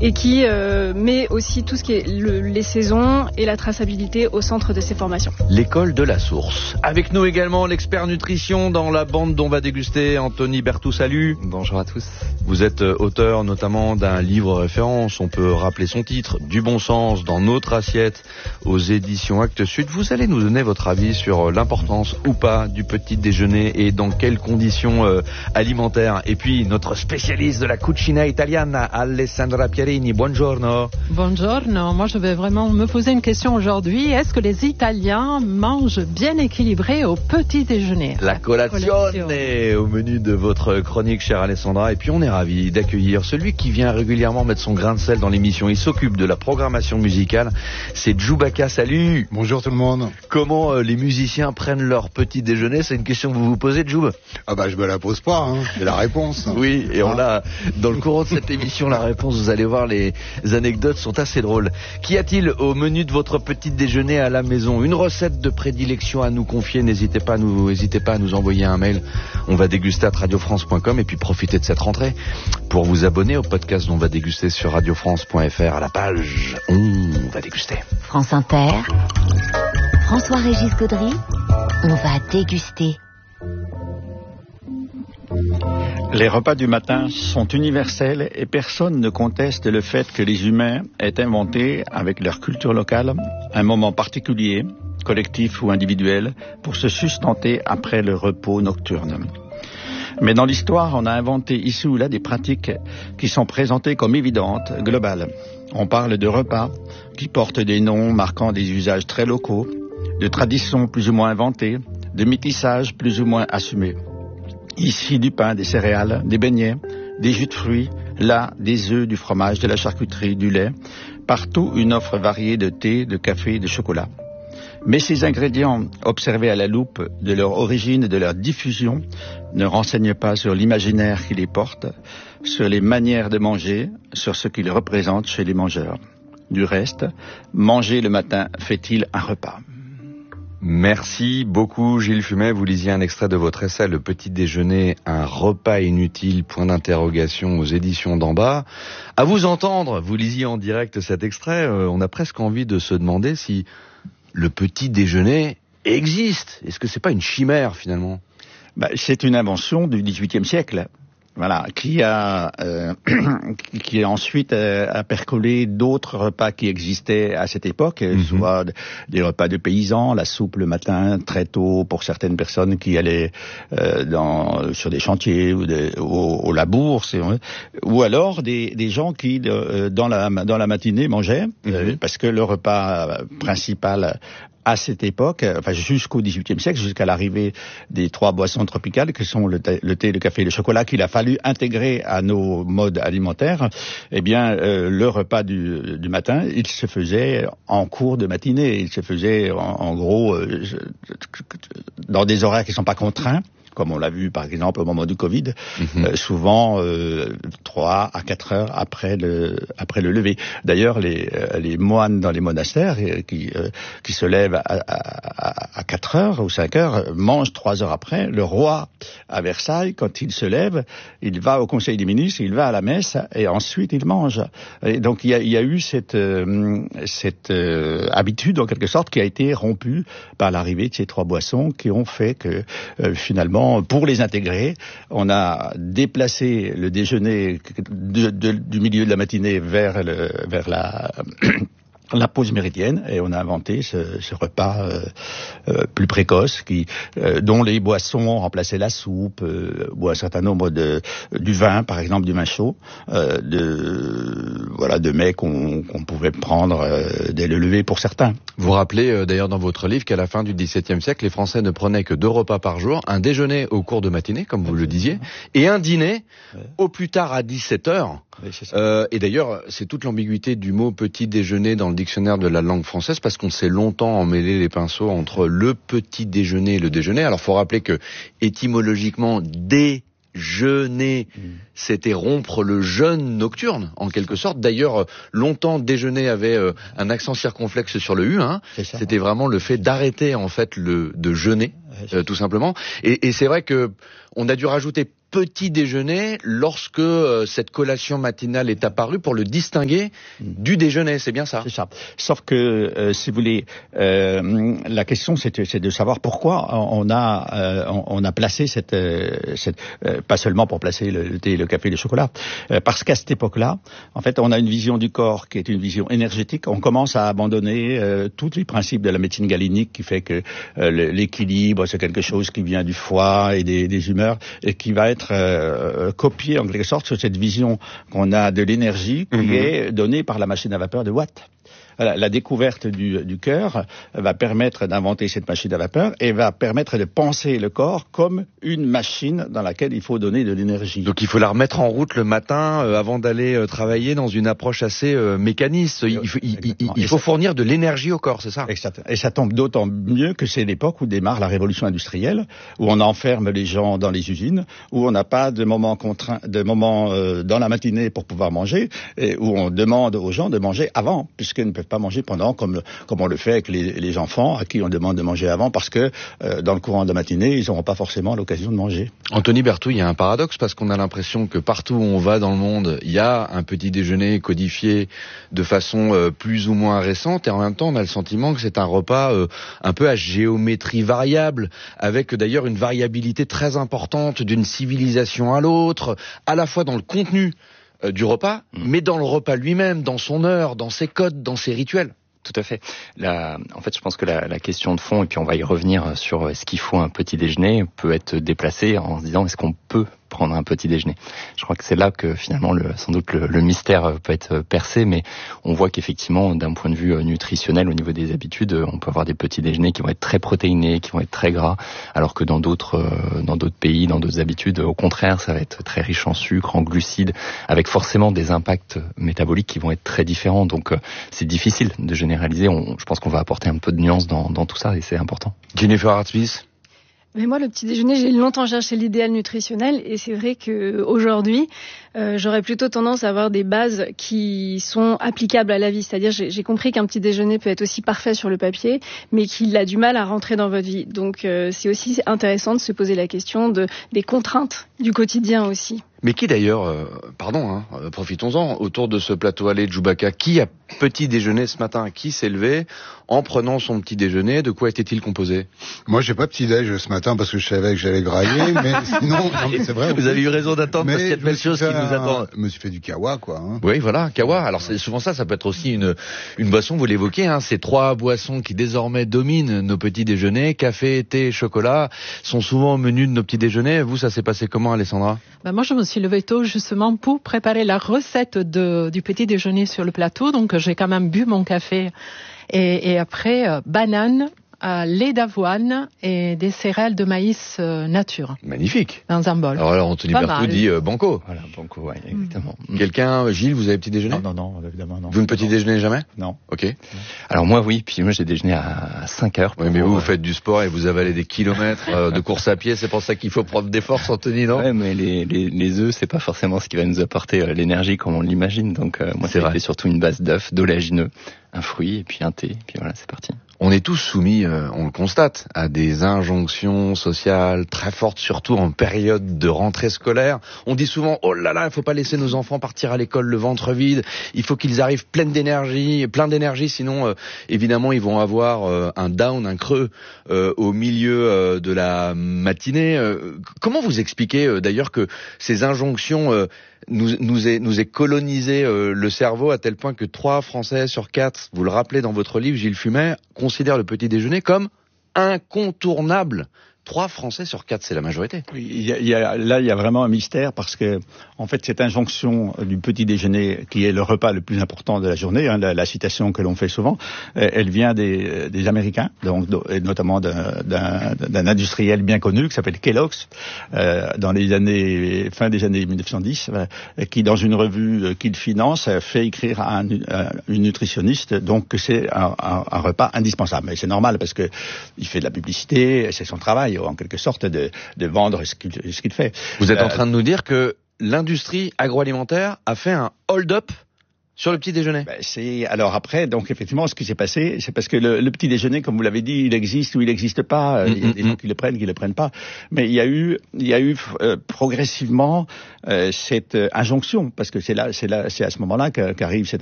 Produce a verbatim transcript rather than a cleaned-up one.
et qui euh, met aussi tout ce qui est le, les saisons et la traçabilité au centre de ses formations. L'école de la source. Avec nous également l'expert nutrition dans la bande dont on va déguster, Anthony Berthoud, salut. Bonjour à tous. Vous êtes auteur notamment d'un livre référence, on peut rappeler son titre, Du bon sens dans notre assiette, aux éditions Actes Sud. Vous allez nous donner votre avis sur l'importance ou pas du petit déjeuner et dans quelles conditions euh, alimentaires. Et puis notre spécialiste de la cucina italiana, Alessandra Pierini, buongiorno. Buongiorno, moi je vais vraiment me poser une question aujourd'hui. Est-ce que les Italiens mangent bien équilibré au petit déjeuner? La colazione est au menu de votre chronique, chère Alessandra. Et puis on est ravis d'accueillir celui qui vient régulièrement mettre son grain de sel dans l'émission. Il s'occupe de la programmation musicale. C'est Djoubaka, salut. Bonjour tout le monde. Comment euh, les musiciens prennent leur petit déjeuner? C'est une question que vous vous posez, Djoub? Ah bah je me la pose pas, hein. J'ai la réponse. Oui, et on ah. l'a dans le courant de cette émission, la réponse. Vous allez voir, les anecdotes sont assez drôles. Qu'y a-t-il au menu de votre petit déjeuner à la maison? Une recette de prédilection à nous confier? N'hésitez pas à nous, n'hésitez pas à nous envoyer un mail. On va déguster à radio france point com et puis profitez de cette rentrée pour vous abonner au podcast dont on va déguster sur radio france point f r à la page On va déguster. France Inter, François-Régis Gaudry, on va déguster. Les repas du matin sont universels et personne ne conteste le fait que les humains aient inventé, avec leur culture locale, un moment particulier, collectif ou individuel, pour se sustenter après le repos nocturne. Mais dans l'histoire, on a inventé ici ou là des pratiques qui sont présentées comme évidentes, globales. On parle de repas qui portent des noms marquant des usages très locaux, de traditions plus ou moins inventées, de métissages plus ou moins assumés. Ici, du pain, des céréales, des beignets, des jus de fruits, là, des œufs, du fromage, de la charcuterie, du lait. Partout, une offre variée de thé, de café, de chocolat. Mais ces ingrédients, observés à la loupe, de leur origine et de leur diffusion, ne renseignent pas sur l'imaginaire qui les porte, sur les manières de manger, sur ce qu'ils représentent chez les mangeurs. Du reste, manger le matin fait-il un repas ? Merci beaucoup Gilles Fumet. Vous lisiez un extrait de votre essai Le petit déjeuner, un repas inutile, point d'interrogation aux éditions d'en bas. À vous entendre, vous lisiez en direct cet extrait, euh, on a presque envie de se demander si le petit déjeuner existe. Est-ce que c'est pas une chimère finalement? Bah, c'est une invention du dix-huitième siècle. Voilà, qui a euh, qui ensuite euh, a percolé d'autres repas qui existaient à cette époque, mm-hmm. soit des repas de paysans, la soupe le matin très tôt pour certaines personnes qui allaient euh, dans sur des chantiers ou des, au, au labour, c'est vrai, ou alors des des gens qui euh, dans la dans la matinée mangeaient mm-hmm. euh, parce que le repas principal à cette époque, enfin jusqu'au dix-huitième siècle, jusqu'à l'arrivée des trois boissons tropicales que sont le thé, le, thé, le café et le chocolat, qu'il a fallu intégrer à nos modes alimentaires, eh bien euh, le repas du, du matin, il se faisait en cours de matinée, il se faisait en, en gros euh, dans des horaires qui ne sont pas contraints, comme on l'a vu par exemple au moment du Covid, mmh. euh, souvent euh, trois à quatre heures après le après le lever. D'ailleurs, les euh, les moines dans les monastères euh, qui euh, qui se lèvent à, à, à quatre heures ou cinq heures mangent trois heures après. Le roi à Versailles, quand il se lève, il va au Conseil des ministres, il va à la messe et ensuite il mange. Et donc il y a il y a eu cette euh, cette euh, habitude en quelque sorte qui a été rompue par l'arrivée de ces trois boissons qui ont fait que euh, finalement pour les intégrer, on a déplacé le déjeuner de, de, du milieu de la matinée vers, le, vers la, la pause méridienne et on a inventé ce, ce repas euh, euh, plus précoce qui, euh, dont les boissons remplaçaient la soupe euh, ou un certain nombre de du vin, par exemple du vin chaud, euh, de voilà de mets qu'on, qu'on pouvait prendre euh, dès le lever pour certains. Vous rappelez euh, d'ailleurs dans votre livre qu'à la fin du dix-septième siècle, les Français ne prenaient que deux repas par jour, un déjeuner au cours de matinée, comme vous le disiez, et un dîner ouais. au plus tard à dix-sept heures. Oui, c'est ça. Euh, et d'ailleurs, c'est toute l'ambiguïté du mot petit déjeuner dans le dictionnaire de la langue française, parce qu'on s'est longtemps emmêlé les pinceaux entre le petit déjeuner et le déjeuner. Alors, faut rappeler que étymologiquement, déjeuner, mmh. c'était rompre le jeûne nocturne, en quelque sorte. D'ailleurs, longtemps, déjeuner avait euh, un accent circonflexe sur le U. Hein. Ça, c'était vraiment le fait d'arrêter en fait le de jeûner, euh, tout simplement. Et, et c'est vrai que on a dû rajouter petit déjeuner lorsque euh, cette collation matinale est apparue pour le distinguer du déjeuner, c'est bien ça? C'est ça. Sauf que, euh, si vous voulez, euh, la question c'est, c'est de savoir pourquoi on a euh, on, on a placé cette, euh, cette euh, pas seulement pour placer le, le thé, le café, le chocolat, euh, parce qu'à cette époque-là, en fait, on a une vision du corps qui est une vision énergétique. On commence à abandonner euh, tous les principes de la médecine galénique qui fait que euh, l'équilibre c'est quelque chose qui vient du foie et des, des humeurs et qui va être euh, copié en quelque sorte sur cette vision qu'on a de l'énergie qui mmh. est donnée par la machine à vapeur de Watt. La, la découverte du, du cœur va permettre d'inventer cette machine à vapeur et va permettre de penser le corps comme une machine dans laquelle il faut donner de l'énergie. Donc il faut la remettre en route le matin euh, avant d'aller euh, travailler dans une approche assez euh, mécaniste. Il, il, il, il, il faut fournir de l'énergie au corps, c'est ça? Exactement. Et ça tombe d'autant mieux que c'est l'époque où démarre la révolution industrielle, où on enferme les gens dans les usines, où on n'a pas de moments contraints, de moments euh, dans la matinée pour pouvoir manger, et où on demande aux gens de manger avant, puisqu'ils ne peuvent pas manger pendant, comme, comme on le fait avec les, les enfants, à qui on demande de manger avant, parce que euh, dans le courant de la matinée, ils n'auront pas forcément l'occasion de manger. Anthony Berthoud, il y a un paradoxe, parce qu'on a l'impression que partout où on va dans le monde, il y a un petit déjeuner codifié de façon euh, plus ou moins récente, et en même temps, on a le sentiment que c'est un repas euh, un peu à géométrie variable, avec d'ailleurs une variabilité très importante d'une civilisation à l'autre, à la fois dans le contenu du repas, mmh. mais dans le repas lui-même, dans son heure, dans ses codes, dans ses rituels. Tout à fait. La, en fait, je pense que la, la question de fond, et puis on va y revenir sur est-ce qu'il faut un petit déjeuner, peut être déplacée en se disant est-ce qu'on peut prendre un petit déjeuner. Je crois que c'est là que finalement, le, sans doute, le, le mystère peut être percé, mais on voit qu'effectivement, d'un point de vue nutritionnel, au niveau des habitudes, on peut avoir des petits déjeuners qui vont être très protéinés, qui vont être très gras, alors que dans d'autres, dans d'autres pays, dans d'autres habitudes, au contraire, ça va être très riche en sucre, en glucides, avec forcément des impacts métaboliques qui vont être très différents. Donc, c'est difficile de généraliser. On, je pense qu'on va apporter un peu de nuance dans, dans tout ça, et c'est important. Jennifer Hart-Smith. Mais moi, le petit déjeuner, j'ai longtemps cherché l'idéal nutritionnel, et c'est vrai que aujourd'hui, euh, j'aurais plutôt tendance à avoir des bases qui sont applicables à la vie. C'est-à-dire, j'ai, j'ai compris qu'un petit déjeuner peut être aussi parfait sur le papier, mais qu'il a du mal à rentrer dans votre vie. Donc, euh, c'est aussi intéressant de se poser la question de des contraintes du quotidien aussi. Mais qui d'ailleurs, euh, pardon, hein, euh, profitons-en, autour de ce plateau allé de Chewbacca, qui a petit déjeuner ce matin? Qui s'est levé en prenant son petit déjeuner? De quoi était-il composé? Moi, j'ai pas petit déj ce matin parce que je savais que j'allais grailler, mais sinon, non, mais c'est vrai. Vous avez eu raison d'attendre parce qu'il y a de belles choses qui nous attendent. Je me suis fait du kawa, quoi. Hein. Oui, voilà, kawa. Alors c'est souvent ça, ça peut être aussi une une boisson, vous l'évoquez, hein, ces trois boissons qui désormais dominent nos petits déjeuners, café, thé, chocolat, sont souvent au menu de nos petits déjeuners. Vous, ça s'est passé comment, Alessandra? Ben moi, je me suis levée tôt justement pour préparer la recette de, du petit déjeuner sur le plateau. Donc, j'ai quand même bu mon café. Et, et après, euh, banane, euh, lait d'avoine et des céréales de maïs euh, nature. Magnifique. Dans un bol. Alors, alors Anthony Berthoud dit euh, banco. Voilà, banco, ouais, exactement. Mmh. Quelqu'un, Gilles, vous avez petit déjeuner? Non, non, non, évidemment non. Vous ne petit non. déjeunez jamais? Non. Ok. Alors moi, oui, puis moi j'ai déjeuné à cinq heures. Oui, mais vous, vous faites du sport et vous avalez des kilomètres euh, de course à pied, c'est pour ça qu'il faut prendre des forces, Anthony, non? Ouais, mais les, les, les œufs, c'est pas forcément ce qui va nous apporter euh, l'énergie comme on l'imagine. Donc euh, moi, c'est surtout une base d'œufs, d'oléagineux, un fruit et puis un thé, et puis voilà, c'est parti. On est tous soumis, euh, on le constate, à des injonctions sociales très fortes, surtout en période de rentrée scolaire. On dit souvent, oh là là, il ne faut pas laisser nos enfants partir à l'école le ventre vide, il faut qu'ils arrivent pleins d'énergie, plein d'énergie, sinon, euh, évidemment, ils vont avoir euh, un down, un creux euh, au milieu euh, de la matinée. Euh, comment vous expliquez euh, d'ailleurs que ces injonctions euh, nous, nous aient, nous aient colonisé euh, le cerveau à tel point que trois Français sur quatre, vous le rappelez dans votre livre, Gilles Fumet, considèrent le petit déjeuner comme incontournable. Trois Français sur quatre, c'est la majorité. Oui, il y a, il y a, là, il y a vraiment un mystère parce que, en fait, cette injonction du petit déjeuner, qui est le repas le plus important de la journée, hein, la, la citation que l'on fait souvent, elle vient des, des Américains, donc et notamment d'un, d'un, d'un industriel bien connu qui s'appelle Kellogg's, euh, dans les années fin des années mille neuf cent dix, euh, qui dans une revue qu'il finance fait écrire à, un, à une nutritionniste, donc que c'est un, un, un repas indispensable. Mais c'est normal parce que il fait de la publicité, c'est son travail, en quelque sorte, de, de vendre ce qu'il, ce qu'il fait. Vous êtes euh, en train de nous dire que l'industrie agroalimentaire a fait un hold-up Sur le petit déjeuner. Ben, c'est alors après, donc effectivement, ce qui s'est passé, c'est parce que le, le petit déjeuner, comme vous l'avez dit, il existe ou il n'existe pas. Il y a des gens qui le prennent, qui le prennent pas. Mais il y a eu, il y a eu euh, progressivement euh, cette euh, injonction, parce que c'est là, c'est là, c'est à ce moment-là qu'arrive cette